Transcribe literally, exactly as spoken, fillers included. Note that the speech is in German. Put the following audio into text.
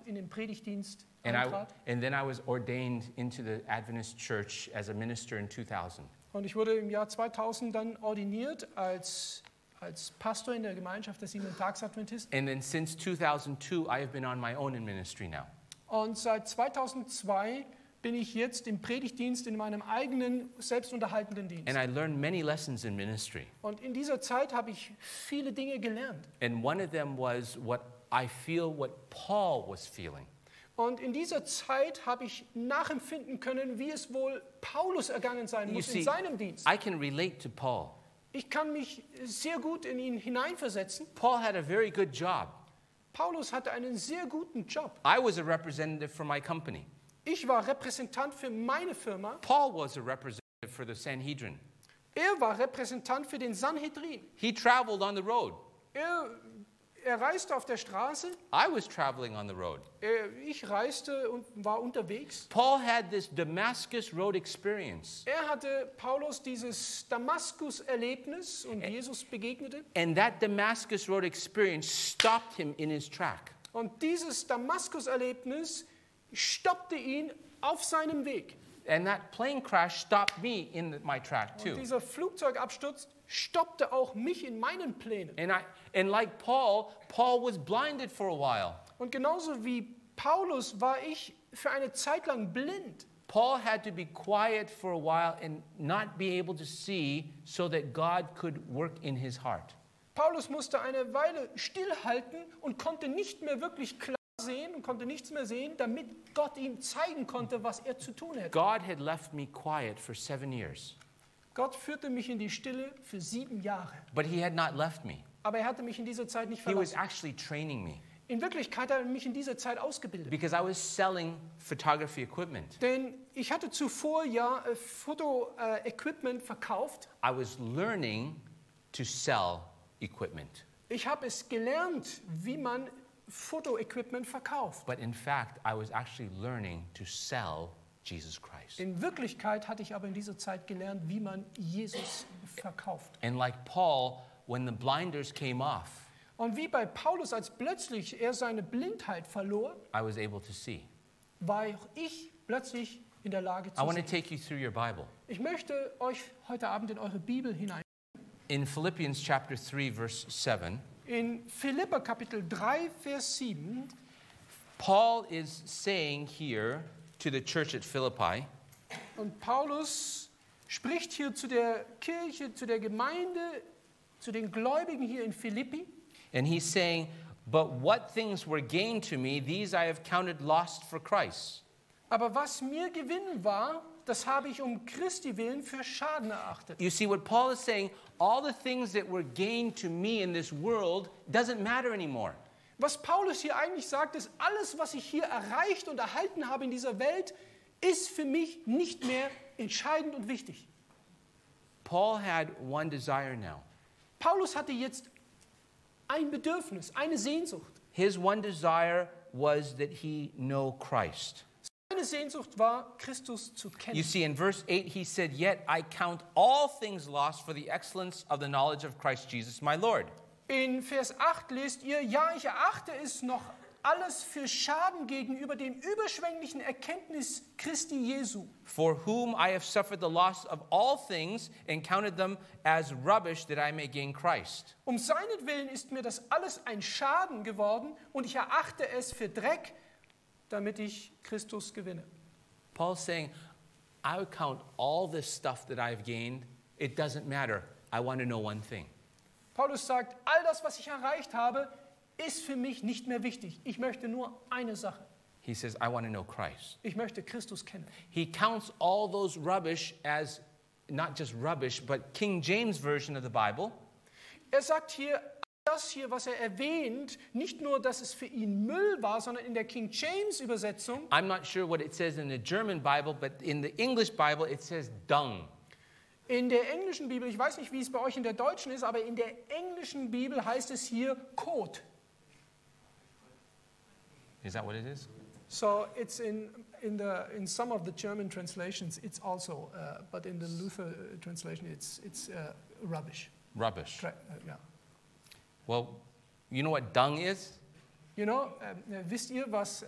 in den Predigtdienst And, I, eintrat. and then I was ordained into the Adventist church as a minister in two thousand. Und ich wurde im Jahr zweitausend dann ordiniert als, als Pastor in der Gemeinschaft der Sieben-Tags-Adventisten. And then since two thousand two, I have been on my own in ministry now. Und seit zweitausendzwei bin ich jetzt im Predigtdienst in meinem eigenen, selbstunterhaltenden Dienst. And I learned many lessons in ministry. Und in dieser Zeit habe ich viele Dinge gelernt. And one of them was what I feel what Paul was feeling. Und in dieser Zeit habe ich nachempfinden können, wie es wohl Paulus ergangen sein You muss see, in seinem Dienst. I can relate to Paul. Ich kann mich sehr gut in ihn hineinversetzen. Paul had a very good job. Paulus hatte einen sehr guten Job. I was a representative for my company. Ich war Repräsentant für meine Firma. Paul was a representative for the Sanhedrin. Er war Repräsentant für den Sanhedrin. He traveled on the road. Er, er reiste auf der Straße. I was traveling on the road. Er, ich reiste und war unterwegs. Paul had this Damascus Road experience. Er hatte Paulus dieses Damaskus-Erlebnis und Jesus begegnete. And that Damascus Road experience stopped him in his track. Und dieses Damaskus-Erlebnis stoppte ihn auf seinem Weg. And that plane crash stopped me in my track Und too. dieser Flugzeugabsturz stoppte auch mich in meinen Plänen. And I and like Paul, Paul was blinded for a while. Und genauso wie Paulus war ich für eine Zeit lang blind. Paul had to be quiet for a while and not be able to see so that God could work in his heart. Paulus musste eine Weile stillhalten und konnte nicht mehr wirklich klar sehen und konnte nichts mehr sehen, damit Gott ihm zeigen konnte, was er zu tun hätte. God had left me quiet for seven years, Gott führte mich in die Stille für sieben Jahre. but he had not left me. Aber er hatte mich in dieser Zeit nicht He was verlassen. actually training me In Wirklichkeit hat er mich in dieser Zeit ausgebildet. because I was selling photography equipment. Denn ich hatte zuvor ja äh, Foto-Equipment verkauft. I was learning to sell equipment, Ich habe es gelernt, wie man Foto-Equipment verkauft. but in fact, I was actually learning to sell Jesus Christ. In Wirklichkeit hatte ich aber in dieser Zeit gelernt, wie man Jesus verkauft. And like Paul, when the blinders came off, Und wie bei Paulus, als plötzlich er seine Blindheit verlor, I was able to see. war auch ich plötzlich in der Lage I zu want to sehen. take you through your Bible. Ich möchte euch heute Abend in eure Bibel hinein. In Philippians chapter three, verse seven, In Philipper Kapitel drei, Vers sieben, Paul is saying here to the church at Philippi, und Paulus spricht hier zu der Kirche, zu der Gemeinde, zu den Gläubigen hier in Philippi. and he's saying, "But what things were gained to me, these I have counted lost for Christ. Aber was mir Gewinn war, das habe ich um Christi willen für Schaden erachtet. You see, what Paul is saying, all the things that were gained to me in this world doesn't matter anymore. Was Paulus hier eigentlich sagt, ist, alles, was ich hier erreicht und erhalten habe in dieser Welt, ist für mich nicht mehr entscheidend und wichtig. Paul had one desire now. Paulus hatte jetzt ein Bedürfnis, eine Sehnsucht. His one desire was that he know Christ. Seine Sehnsucht war, Christus zu You kennen. see, in verse eight, he said, "Yet I count all things lost for the excellence of the knowledge of Christ Jesus my Lord." In Vers acht lest ihr, ja, ich erachte es noch alles für Schaden gegenüber dem überschwänglichen Erkenntnis Christi Jesu, For whom I have suffered the loss of all things and counted them as rubbish that I may gain Christ. um seinetwillen ist mir das alles ein Schaden geworden und ich erachte es für Dreck, damit ich Christus gewinne. Paul's saying, I would count all this stuff that I've gained. It doesn't matter. I want to know one thing. Paulus sagt, all das, was ich erreicht habe, ist für mich nicht mehr wichtig. Ich möchte nur eine Sache. He says, I want to know Christ. Ich möchte Christus kennen. He counts all those rubbish as not just rubbish, but King James Version of the Bible. Er sagt hier, das hier, was er erwähnt, nicht nur, dass es für ihn Müll war, sondern in der King James Übersetzung, I'm not sure what it says in the German Bible, but in the English Bible it says dung. in der englischen Bibel, ich weiß nicht, wie es bei euch in der deutschen ist, aber in der englischen Bibel heißt es hier Kot. Is that what it is? So it's in in the in some of the German translations it's also, uh, but in the Luther translation it's it's uh, rubbish. Rubbish. Tra- uh, yeah. Well, you know what dung is? You know, ähm, wisst ihr, was